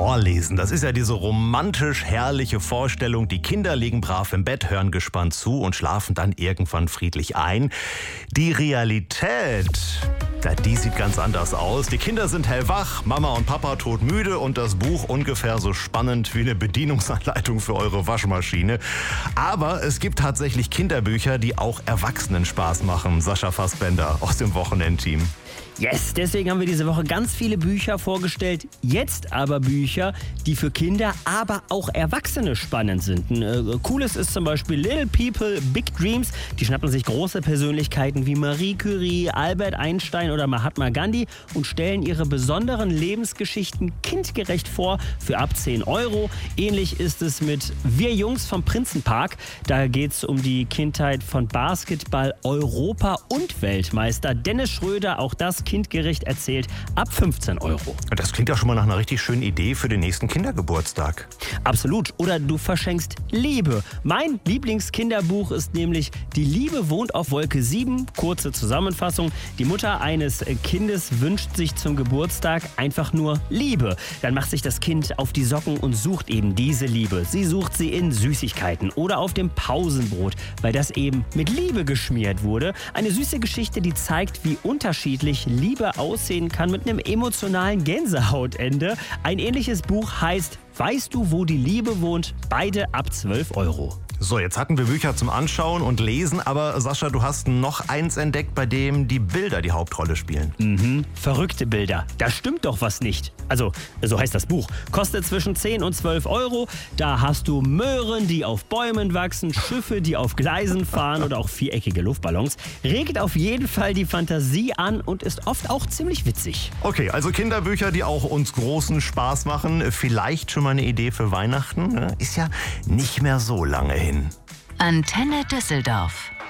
Vorlesen, das ist ja diese romantisch herrliche Vorstellung. Die Kinder liegen brav im Bett, hören gespannt zu und schlafen dann irgendwann friedlich ein. Die Realität, die sieht ganz anders aus. Die Kinder sind hellwach, Mama und Papa todmüde und das Buch ungefähr so spannend wie eine Bedienungsanleitung für eure Waschmaschine. Aber es gibt tatsächlich Kinderbücher, die auch Erwachsenen Spaß machen. Sascha Fassbender aus dem Wochenendteam. Yes, deswegen haben wir diese Woche ganz viele Bücher vorgestellt. Jetzt aber Bücher, die für Kinder, aber auch Erwachsene spannend sind. Ein cooles ist zum Beispiel Little People, Big Dreams. Die schnappen sich große Persönlichkeiten wie Marie Curie, Albert Einstein oder Mahatma Gandhi und stellen ihre besonderen Lebensgeschichten kindgerecht vor für ab 10 Euro. Ähnlich ist es mit Wir Jungs vom Prinzenpark. Da geht es um die Kindheit von Basketball, Europa- und Weltmeister Dennis Schröder. Auch das kindgerecht erzählt, ab 15 Euro. Das klingt ja schon mal nach einer richtig schönen Idee für den nächsten Kindergeburtstag. Absolut. Oder du verschenkst Liebe. Mein Lieblingskinderbuch ist nämlich Die Liebe wohnt auf Wolke 7. Kurze Zusammenfassung. Die Mutter eines Kindes wünscht sich zum Geburtstag einfach nur Liebe. Dann macht sich das Kind auf die Socken und sucht eben diese Liebe. Sie sucht sie in Süßigkeiten oder auf dem Pausenbrot, weil das eben mit Liebe geschmiert wurde. Eine süße Geschichte, die zeigt, wie unterschiedlich Liebe aussehen kann mit einem emotionalen Gänsehautende. Ein ähnliches Buch heißt Weißt du, wo die Liebe wohnt? Beide ab 12 Euro. So, jetzt hatten wir Bücher zum Anschauen und Lesen, aber Sascha, du hast noch eins entdeckt, bei dem die Bilder die Hauptrolle spielen. Verrückte Bilder. Da stimmt doch was nicht. Also, so heißt das Buch. Kostet zwischen 10 und 12 Euro. Da hast du Möhren, die auf Bäumen wachsen, Schiffe, die auf Gleisen fahren oder auch viereckige Luftballons. Regt auf jeden Fall die Fantasie an und ist oft auch ziemlich witzig. Okay, also Kinderbücher, die auch uns großen Spaß machen. Vielleicht schon mal eine Idee für Weihnachten. Ist ja nicht mehr so lange hin. Antenne Düsseldorf.